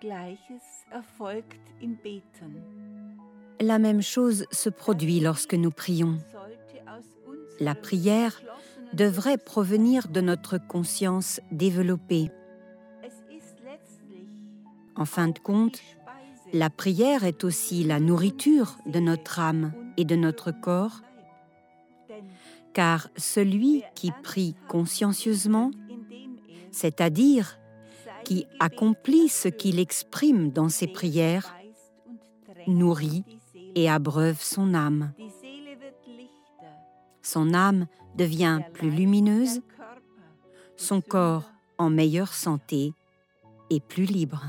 La même chose se produit lorsque nous prions. La prière devrait provenir de notre conscience développée. En fin de compte, la prière est aussi la nourriture de notre âme et de notre corps, car celui qui prie consciencieusement, c'est-à-dire qui accomplit ce qu'il exprime dans ses prières, nourrit et abreuve son âme. Son âme devient plus lumineuse, son corps en meilleure santé et plus libre.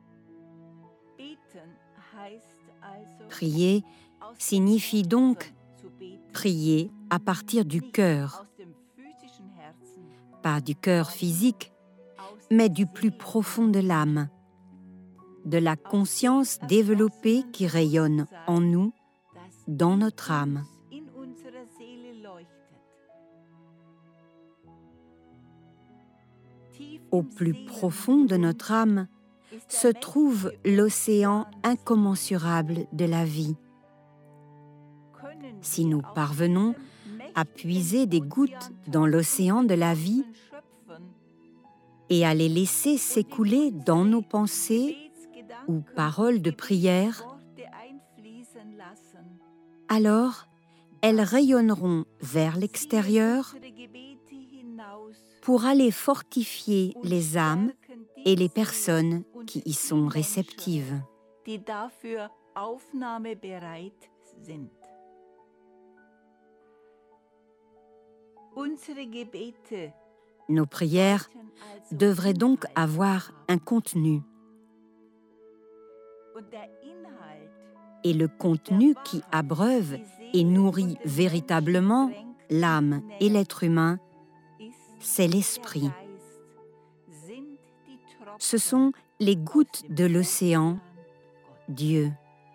Prier signifie donc prier à partir du cœur, pas du cœur physique, mais du plus profond de l'âme, de la conscience développée qui rayonne en nous, dans notre âme. Au plus profond de notre âme se trouve l'océan incommensurable de la vie. Si nous parvenons à puiser des gouttes dans l'océan de la vie et à les laisser s'écouler dans nos pensées ou paroles de prière, alors elles rayonneront vers l'extérieur pour aller fortifier les âmes et les personnes qui y sont réceptives. Nos prières devraient donc avoir un contenu. Et le contenu qui abreuve et nourrit véritablement l'âme et l'être humain, c'est l'esprit. Ce sont les gouttes de l'océan, Dieu.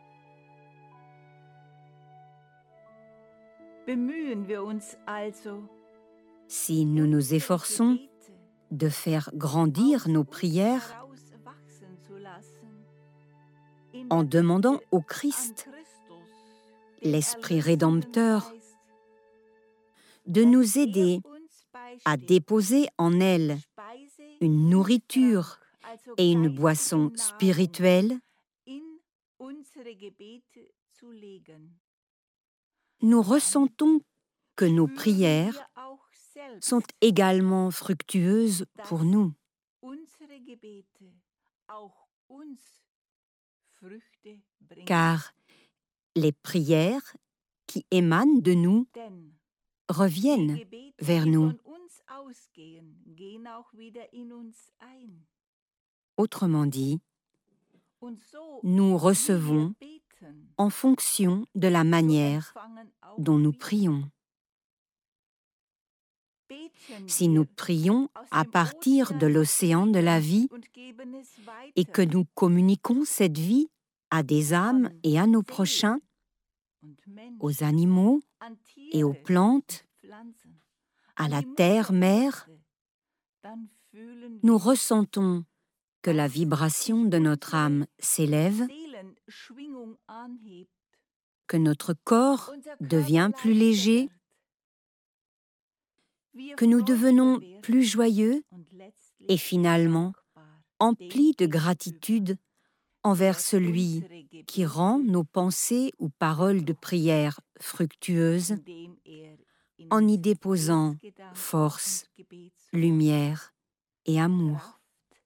Si nous nous efforçons de faire grandir nos prières en demandant au Christ, l'Esprit rédempteur, de nous aider à déposer en elles une nourriture et une boisson spirituelle, nous ressentons que nos prières sont également fructueuses pour nous. Car les prières qui émanent de nous reviennent vers nous. Autrement dit, nous recevons en fonction de la manière dont nous prions. Si nous prions à partir de l'océan de la vie et que nous communiquons cette vie à des âmes et à nos prochains, aux animaux et aux plantes, à la terre-mère, nous ressentons que la vibration de notre âme s'élève, que notre corps devient plus léger, que nous devenons plus joyeux et finalement emplis de gratitude envers celui qui rend nos pensées ou paroles de prière fructueuses en y déposant force, lumière et amour.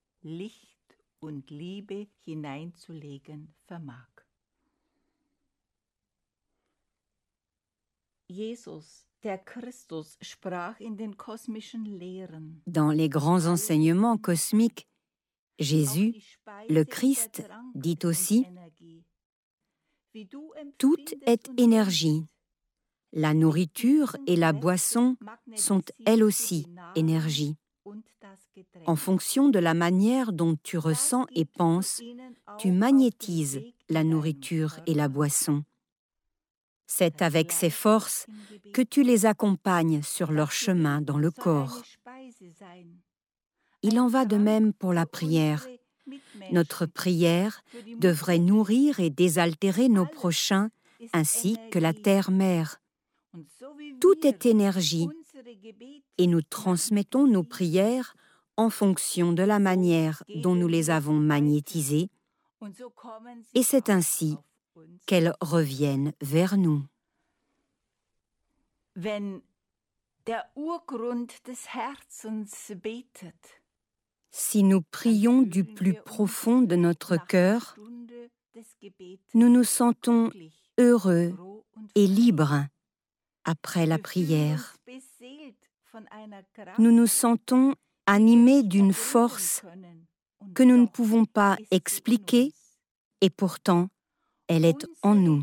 Dans les grands enseignements cosmiques, Jésus, le Christ, dit aussi « Tout est énergie. La nourriture et la boisson sont elles aussi énergie. En fonction de la manière dont tu ressens et penses, tu magnétises la nourriture et la boisson. C'est avec ces forces que tu les accompagnes sur leur chemin dans le corps. Il en va de même pour la prière. Notre prière devrait nourrir et désaltérer nos prochains ainsi que la terre-mère. Tout est énergie et nous transmettons nos prières en fonction de la manière dont nous les avons magnétisées et c'est ainsi qu'elles reviennent vers nous. Si nous prions du plus profond de notre cœur, nous nous sentons heureux et libres après la prière. Nous nous sentons animés d'une force que nous ne pouvons pas expliquer et pourtant elle est en nous.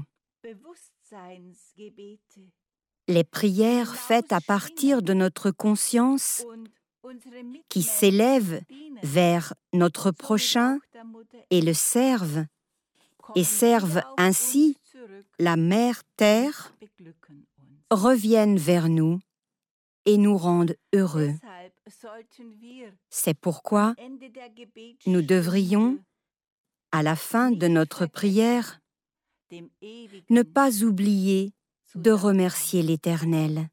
Les prières faites à partir de notre conscience qui s'élèvent vers notre prochain et le servent et servent ainsi la Mère Terre reviennent vers nous et nous rendent heureux. C'est pourquoi nous devrions, à la fin de notre prière, ne pas oublier de remercier l'Éternel,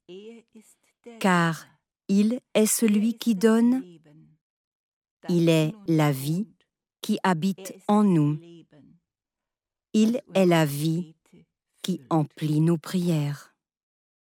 car il est celui qui donne, il est la vie qui habite en nous, il est la vie qui emplit nos prières.